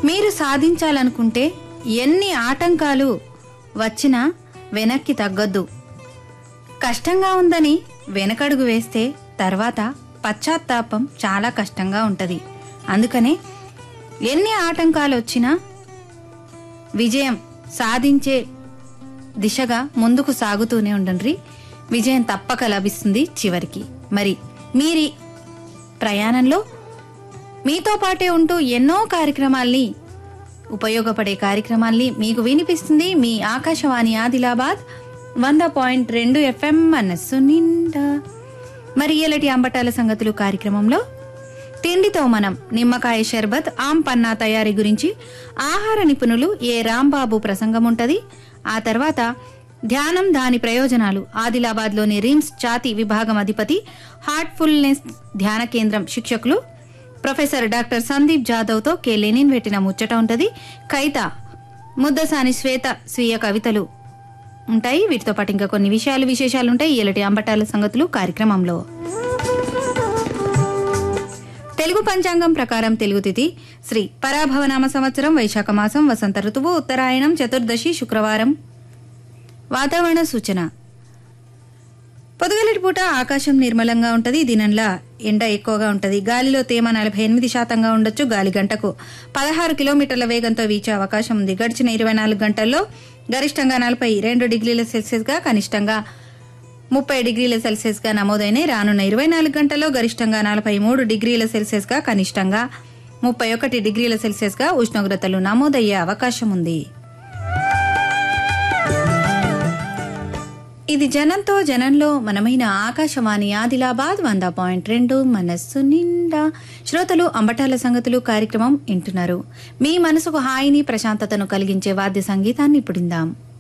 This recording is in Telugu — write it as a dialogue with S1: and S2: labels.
S1: మీరు సాధించాలనుకుంటే ఎన్ని ఆటంకాలు వచ్చినా వెనక్కి తగ్గొద్దు. కష్టంగా ఉందని వెనకడుగు వేస్తే తర్వాత పశ్చాత్తాపం చాలా కష్టంగా ఉంటుంది. అందుకనే ఎన్ని ఆటంకాలు వచ్చినా విజయం సాధించే దిశగా ముందుకు సాగుతూనే ఉండండి. విజయం తప్పక లభిస్తుంది చివరికి. మరి మీరి ప్రయాణంలో మీతో పాటే ఉంటూ ఎన్నో కార్యక్రమాల్ని, ఉపయోగపడే కార్యక్రమాల్ని మీకు వినిపిస్తుంది మీ ఆకాశవాణి ఆదిలాబాద్ 100.2 FM మనస్సు నిండా. మరి ఇలాంటి అంబటాల సంగతులు కార్యక్రమంలో తిండితో మనం నిమ్మకాయ షర్బత్, ఆమ్ పన్నా తయారీ గురించి ఆహార నిపుణులు ఏ రాంబాబు ప్రసంగం ఉంటది. ఆ తర్వాత ధ్యానం, దాని ప్రయోజనాలు, ఆదిలాబాద్లోని రిమ్స్ ఛాతీ విభాగం అధిపతి, హార్ట్ఫుల్నెస్ ధ్యాన కేంద్రం శిక్షకులు professor doctor Sandeep జాదవ్తో K Lenin పెట్టిన ముచ్చట ఉంటది. కైత ముద్దసాని శ్వేత స్వీయ కవితలు ఉంటాయి. వీటితో పాటు ఇంకా కొన్ని విశేషాలుంటాయి ఇలాంటి అంబటాల సంగతులు కార్యక్రమంలో. తెలుగు పంచాంగం ప్రకారం తెలుగు తిథి శ్రీ పరాభవనామ సంవత్సరం వైశాఖ మాసం వసంత ఋతువు ఉత్తరాయణం చతుర్దశి శుక్రవారం. వాతావరణ సూచన: పొద్దుగలటి పూట ఆకాశం నిర్మలంగా ఉంటది. దినంలా ఎండ ఎక్కువగా ఉంటది. గాలిలో తేమ 48% ఉండొచ్చు. గాలి గంటకు 16 కిలోమీటర్ల వేగంతో వీచే అవకాశం ఉంది. గడిచిన 24 గంటల్లో గరిష్టంగా 42 డిగ్రీల సెల్సియస్ గా, కనిష్టంగా 30 డిగ్రీల సెల్సియస్ గా నమోదైనాయి. రానున్న 24 గంటల్లో గరిష్టంగా 43 డిగ్రీల సెల్సియస్ గా, కనిష్టంగా 31 డిగ్రీల సెల్సియస్ గా ఉష్ణోగ్రతలు నమోదయ్యే అవకాశం ఉంది. ఇది జనంతో జనంలో మనమైన ఆకాశవాణి ఆదిలాబాద్ 100.2 మనస్సు నిండా. శ్రోతలు అంబటాల సంగతులు కార్యక్రమం వింటున్నారు. మీ మనసుకు హాయిని, ప్రశాంతతను కలిగించే వాద్య సంగీతాన్ని ఇప్పుడిందాం.